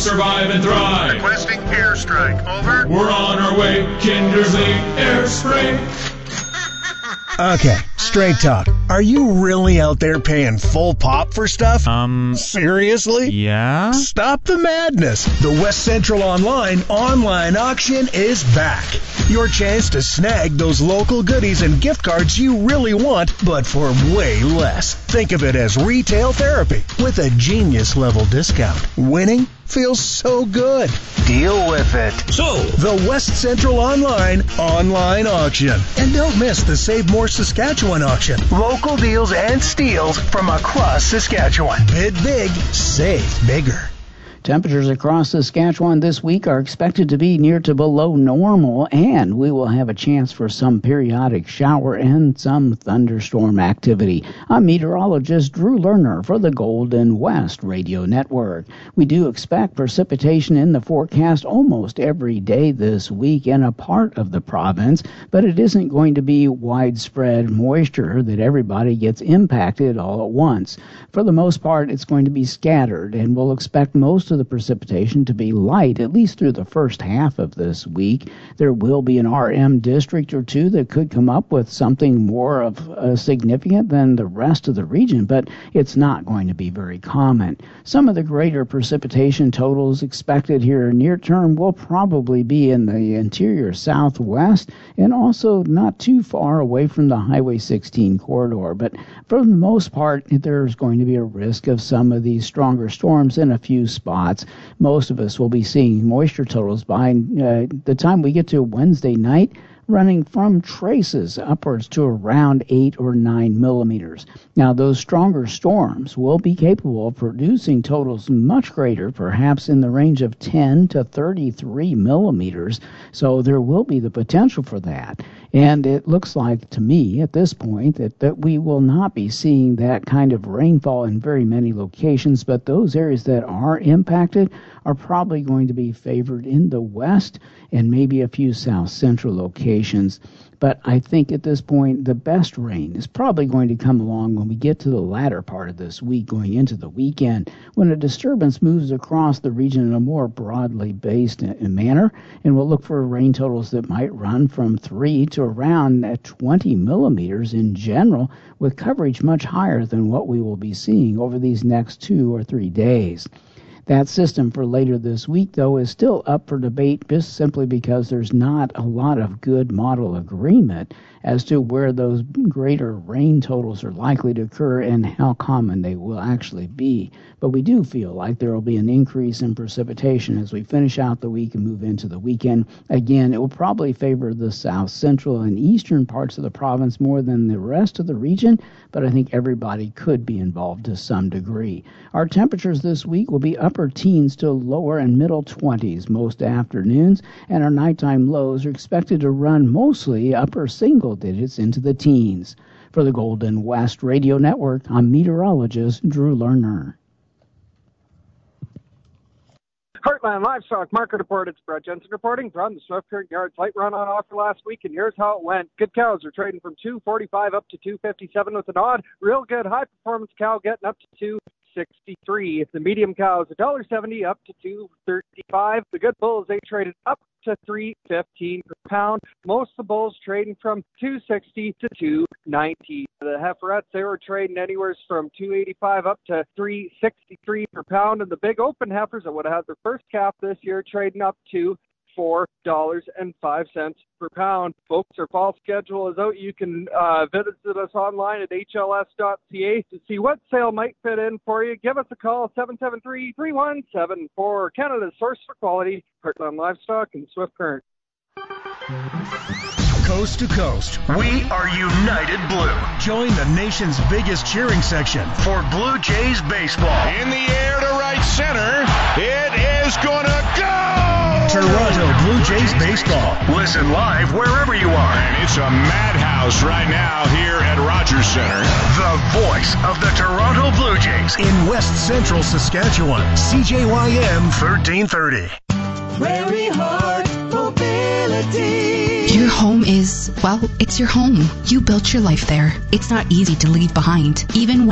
survive and thrive. Requesting airstrike. Over. We're on our way. Kindersley Air Spray. Okay, straight talk. Are you really out there paying full pop for stuff? Seriously? Yeah? Stop the madness. The West Central online auction is back. Your chance to snag those local goodies and gift cards you really want, but for way less. Think of it as retail therapy with a genius level discount. Winning feels so good. Deal with it. So, the West Central online auction. And don't miss the Save More Saskatchewan auction. Local deals and steals from across Saskatchewan. Bid big, save bigger. Temperatures across Saskatchewan this week are expected to be near to below normal, and we will have a chance for some periodic shower and some thunderstorm activity. I'm meteorologist Drew Lerner for the Golden West Radio Network. We do expect precipitation in the forecast almost every day this week in a part of the province, but it isn't going to be widespread moisture that everybody gets impacted all at once. For the most part, it's going to be scattered, and we'll expect most of the precipitation to be light, at least through the first half of this week. There will be an RM district or two that could come up with something more of significant than the rest of the region, but it's not going to be very common. Some of the greater precipitation totals expected here near term will probably be in the interior southwest and also not too far away from the Highway 16 corridor. But for the most part, there's going to be a risk of some of these stronger storms in a few spots. Most of us will be seeing moisture totals by the time we get to Wednesday night, running from traces upwards to around 8 or 9 millimeters. Now, those stronger storms will be capable of producing totals much greater, perhaps in the range of 10 to 33 millimeters, so there will be the potential for that. And it looks like, to me, at this point, that we will not be seeing that kind of rainfall in very many locations, but those areas that are impacted are probably going to be favored in the west and maybe a few south central locations. But I think at this point, the best rain is probably going to come along when we get to the latter part of this week, going into the weekend, when a disturbance moves across the region in a more broadly based manner, and we'll look for rain totals that might run from 3 to around 20 millimeters in general, with coverage much higher than what we will be seeing over these next 2 or 3 days. That system for later this week, though, is still up for debate just simply because there's not a lot of good model agreement as to where those greater rain totals are likely to occur and how common they will actually be. But we do feel like there will be an increase in precipitation as we finish out the week and move into the weekend. Again, it will probably favor the south central and eastern parts of the province more than the rest of the region, but I think everybody could be involved to some degree. Our temperatures this week will be upper teens to lower and middle 20s most afternoons, and our nighttime lows are expected to run mostly upper single digits into the teens. For the Golden West Radio Network, I'm meteorologist Drew Lerner. Heartland Livestock Market Report. It's Brett Jensen reporting from the Swift Current Yards light run on offer last week, and here's how it went. Good cows are trading from $245 up to $257 with an odd. Real good high performance cow getting up to $263. The medium cows $1.70 up to $235. The good bulls, they traded up to $3.15 per pound. Most of the bulls trading from $260 to $290. The heiferettes, they were trading anywhere from $285 up to $363 per pound, and the big open heifers that would have had their first calf this year trading up to $4.05 per pound. Folks, our fall schedule is out. You can visit us online at hls.ca to see what sale might fit in for you. Give us a call, 773-3174. Canada's source for quality, Heartland Livestock and Swift Current. Coast to coast, we are United Blue. Join the nation's biggest cheering section for Blue Jays baseball. In the air to right center. It is gonna go! Toronto Blue Jays baseball. Listen live wherever you are. And it's a madhouse right now here at Rogers Center. The voice of the Toronto Blue Jays in West Central Saskatchewan. CJYM 1330. Prairie Heart Mobility. Your home is, well, it's your home. You built your life there. It's not easy to leave behind, even when